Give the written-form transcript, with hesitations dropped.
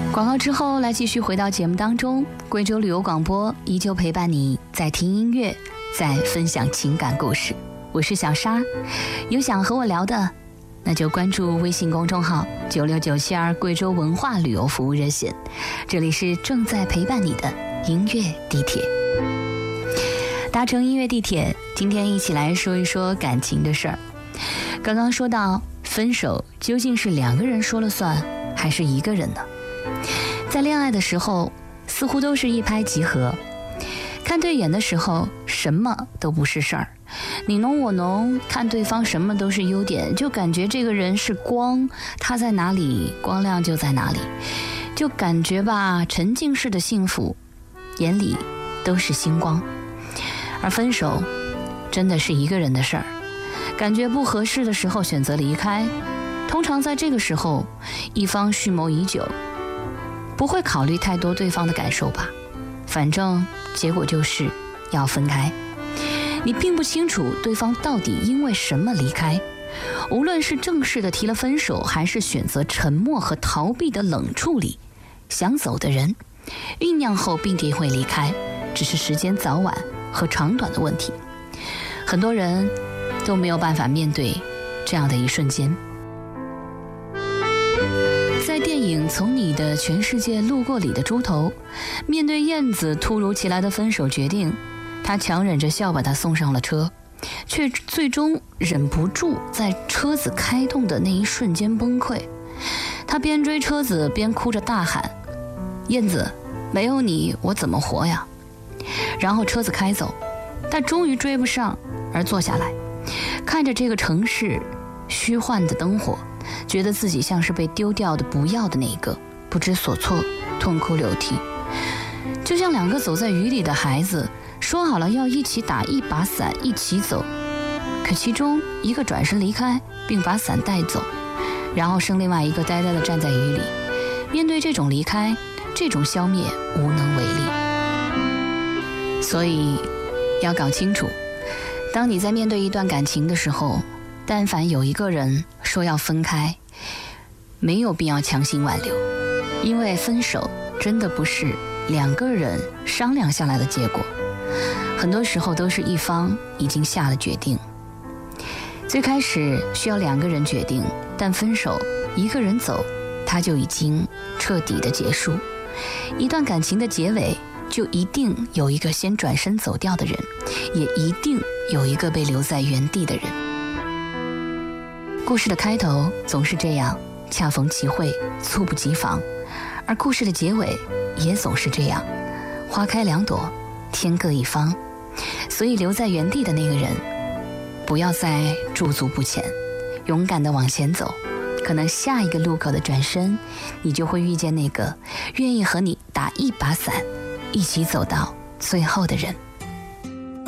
广告之后来继续回到节目当中，贵州旅游广播依旧陪伴你，在听音乐，在分享情感故事。我是小沙，有想和我聊的，那就关注微信公众号96972贵州文化旅游服务热线，这里是正在陪伴你的音乐地铁。搭乘音乐地铁，今天一起来说一说感情的事儿。刚刚说到分手究竟是2个人说了算，还是1个人呢？在恋爱的时候，似乎都是一拍即合，看对眼的时候，什么都不是事儿，你侬我侬，看对方什么都是优点，就感觉这个人是光，他在哪里，光亮就在哪里，就感觉吧，沉浸式的幸福，眼里都是星光。而分手真的是1个人的事儿，感觉不合适的时候选择离开，通常在这个时候，一方蓄谋已久，不会考虑太多对方的感受吧，反正结果就是要分开。你并不清楚对方到底因为什么离开，无论是正式的提了分手，还是选择沉默和逃避的冷处理，想走的人酝酿后必定会离开，只是时间早晚和长短的问题。很多人都没有办法面对这样的一瞬间。在电影《从你的全世界路过》里的猪头，面对燕子突如其来的分手决定，他强忍着笑把她送上了车，却最终忍不住在车子开动的那一瞬间崩溃。他边追车子边哭着大喊：燕子，没有你我怎么活呀？然后车子开走，他终于追不上，而坐下来看着这个城市虚幻的灯火，觉得自己像是被丢掉的不要的那一个，不知所措，痛哭流涕。就像2个走在雨里的孩子，说好了要一起打一把伞一起走，可其中一个转身离开并把伞带走，然后剩另外一个呆呆地站在雨里，面对这种离开，这种消灭，无能为力。所以要搞清楚，当你在面对一段感情的时候，但凡有1个人说要分开，没有必要强行挽留，因为分手真的不是2个人商量下来的结果，很多时候都是一方已经下了决定。最开始需要2个人决定，但分手1个人走，它就已经彻底的结束。一段感情的结尾，就一定有一个先转身走掉的人，也一定有一个被留在原地的人。故事的开头总是这样，恰逢其会，猝不及防，而故事的结尾也总是这样，花开2朵，天各一方。所以留在原地的那个人，不要再驻足不前，勇敢地往前走，可能下一个路口的转身，你就会遇见那个愿意和你打一把伞，一起走到最后的人。